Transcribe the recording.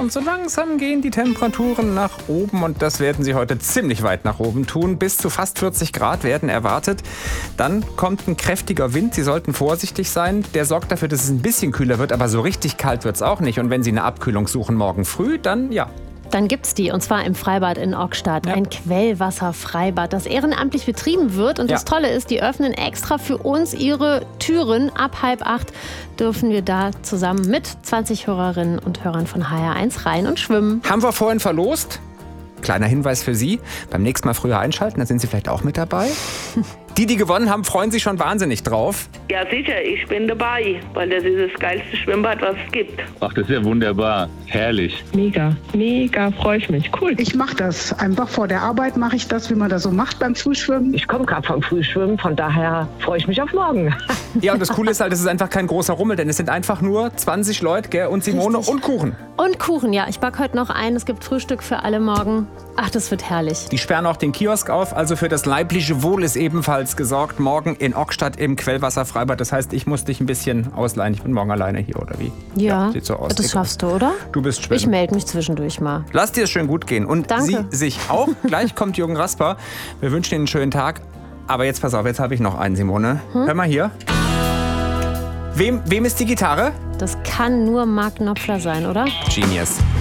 und so langsam gehen die Temperaturen nach oben und das werden sie heute ziemlich weit nach oben tun. Bis zu fast 40 Grad werden erwartet. Dann kommt ein kräftiger Wind. Sie sollten vorsichtig sein. Der sorgt dafür, dass es ein bisschen kühler wird, aber so richtig kalt wird es auch nicht. Und wenn Sie eine Abkühlung suchen morgen früh, dann ja. Dann gibt's die, und zwar im Freibad in Ockstadt. Ja. Ein Quellwasserfreibad, das ehrenamtlich betrieben wird. Und das Tolle ist, die öffnen extra für uns ihre Türen. Ab 7:30 dürfen wir da zusammen mit 20 Hörerinnen und Hörern von HR1 rein und schwimmen. Haben wir vorhin verlost. Kleiner Hinweis für Sie, beim nächsten Mal früher einschalten, dann sind Sie vielleicht auch mit dabei. Die gewonnen haben, freuen sich schon wahnsinnig drauf. Ja, sicher, ich bin dabei, weil das ist das geilste Schwimmbad, was es gibt. Ach, das ist ja wunderbar. Herrlich. Mega, freue ich mich. Cool. Ich mache das. Einfach vor der Arbeit mache ich das, wie man das so macht beim Frühschwimmen. Ich komme gerade vom Frühschwimmen, von daher freue ich mich auf morgen. Ja, und das Coole ist halt, es ist einfach kein großer Rummel, denn es sind einfach nur 20 Leute, gell, und Simone. Richtig. Und Kuchen. Und Kuchen, ja. Ich backe heute noch ein. Es gibt Frühstück für alle morgen. Ach, das wird herrlich. Die sperren auch den Kiosk auf, also für das leibliche Wohl ist ebenfalls gesorgt. Morgen in Ockstadt im Quellwasserfreibad. Das heißt, ich muss dich ein bisschen ausleihen. Ich bin morgen alleine hier, oder wie? Ja, sieht so aus. Das schaffst du, oder? Du bist schwimmen. Ich melde mich zwischendurch mal. Lass dir es schön gut gehen. Und Danke. Sie sich auch. Gleich kommt Jürgen Rasper. Wir wünschen Ihnen einen schönen Tag. Aber jetzt pass auf, jetzt habe ich noch einen, Simone. Hör mal hier. Wem ist die Gitarre? Das kann nur Mark Knopfler sein, oder? Genius.